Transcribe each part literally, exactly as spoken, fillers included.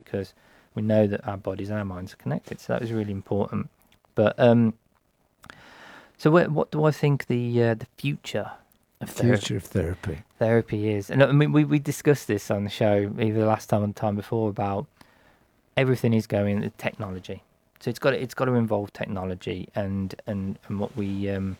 because we know that our bodies and our minds are connected. So that was really important. But um, so what, what do I think the uh, the future of therapy, Future of therapy. therapy is? And I mean, we, we discussed this on the show either the last time or the time before about everything is going to technology. So it's got to, it's got to involve technology and and, and what we um,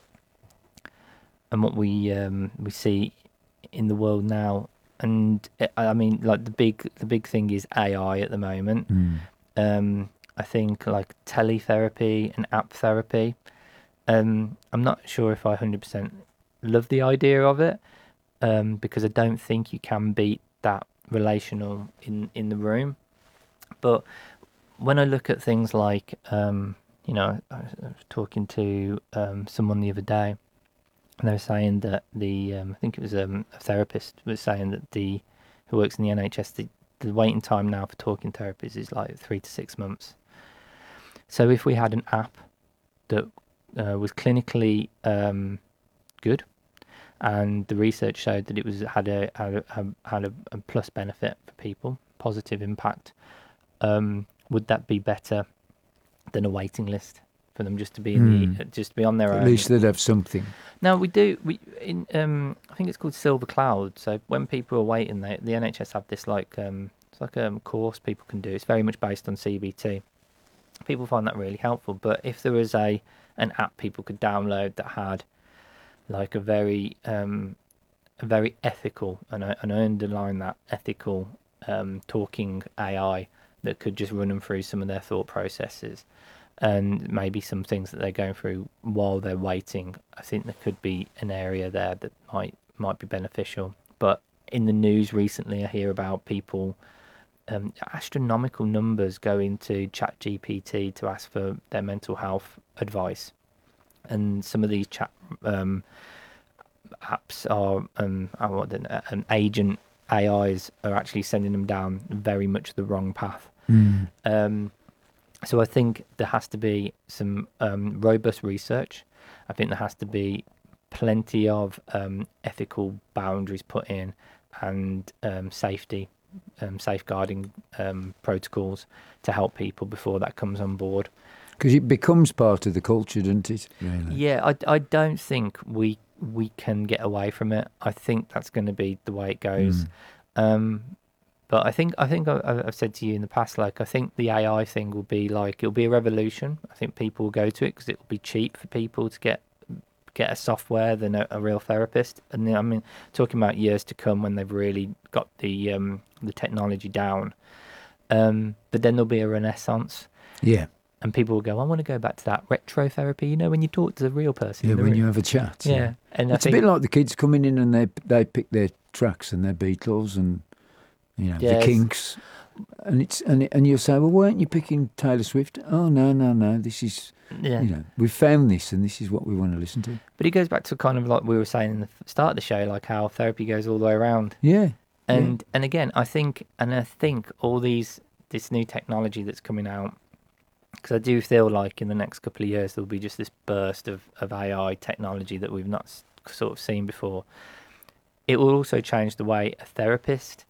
and what we um, we see in the world now. And uh, I mean, like the big the big thing is A I at the moment. Mm. Um, I think like teletherapy and app therapy. Um, I'm not sure if I one hundred percent love the idea of it, um, because I don't think you can beat that relational in, in the room. But when I look at things like, um, you know, I was, I was talking to um, someone the other day, and they were saying that the, um, I think it was um, a therapist was saying that the, who works in the N H S, the, the waiting time now for talking therapies is like three to six months. So if we had an app that uh, was clinically um, good, and the research showed that it was had a had a, had a, a plus benefit for people, positive impact, um, would that be better than a waiting list for them just to be in Mm. the just to be on their At own? least they'd have something. No, we do. We in um, I think it's called Silver Cloud. So when people are waiting, they, the N H S have this like um, it's like a um, course people can do. It's very much based on C B T. People find that really helpful. But if there was a an app people could download that had like a very um, a very ethical, and I, and I underline that, ethical um, talking A I that could just run them through some of their thought processes and maybe some things that they're going through while they're waiting. I think there could be an area there that might might be beneficial. But in the news recently, I hear about people, um, astronomical numbers going to ChatGPT to ask for their mental health advice, and some of these chat um, apps are um, uh, what the- an agent A Is are actually sending them down very much the wrong path. Mm. Um, so I think there has to be some um, robust research. I think there has to be plenty of um, ethical boundaries put in, and um, safety, um, safeguarding um, protocols to help people before that comes on board. Because it becomes part of the culture, doesn't it? Really? Yeah, I, I don't think we we can get away from it. I think that's going to be the way it goes. Mm. Um, but I think I think I, I've said to you in the past, like I think the A I thing will be like it'll be a revolution. I think people will go to it because it will be cheap for people to get get a software than a, a real therapist. And then, I mean, talking about years to come when they've really got the um, the technology down. Um, but then there'll be a renaissance. Yeah. And people will go, I want to go back to that retro therapy, you know, when you talk to the real person. Yeah, the when re- you have a chat. Yeah. Yeah. And I It's think, a bit like the kids coming in and they they pick their tracks and their Beatles and, you know, Yeah, the it's- Kinks. And it's and and you'll say, well, weren't you picking Taylor Swift? Oh, no, no, no. This is, yeah. you know, we've found this and this is what we want to listen to. But it goes back to kind of like we were saying in the start of the show, like how therapy goes all the way around. Yeah. And and again, I think, and I think all these, this new technology that's coming out, because I do feel like in the next couple of years, there'll be just this burst of, of A I technology that we've not s- sort of seen before. It will also change the way a therapist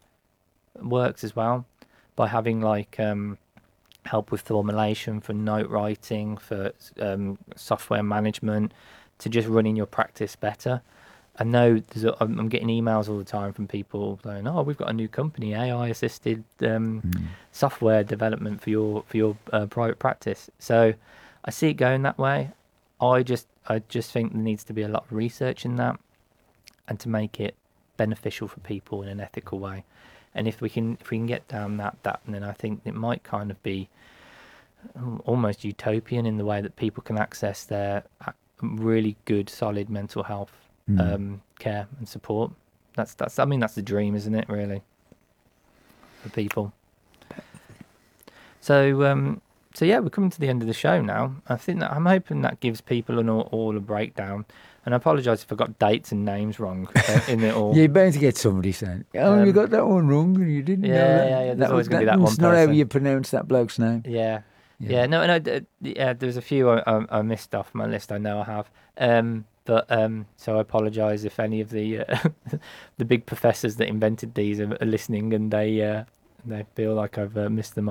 works as well, by having like um, help with formulation, for note writing, for um, software management, to just running your practice better. I know there's a, I'm I'm getting emails all the time from people saying, "Oh, we've got a new company, A I-assisted um, Mm. software development for your for your uh, private practice." So I see it going that way. I just I just think there needs to be a lot of research in that, and to make it beneficial for people in an ethical way. And if we can if we can get down that that, then I think it might kind of be um, almost utopian in the way that people can access their uh, really good, solid mental health Mm. um, care and support. That's that's. I mean, that's the dream, isn't it? Really, for people. So um, so yeah, we're coming to the end of the show now. I think that I'm hoping that gives people an all, all a breakdown. And I apologise if I got dates and names wrong uh, in it all. Yeah, you're bound to get somebody saying, oh, Um, you got that one wrong and you didn't yeah, know that. yeah, yeah, there's that always was- gonna be that one That's not how person. you pronounce that bloke's name. Yeah. Yeah. Yeah, no, no, d- d- yeah. There's a few I, I, I missed off my list. I know I have. Um, but um, so I apologise if any of the uh, the big professors that invented these are, are listening and they uh, they feel like I've uh, missed them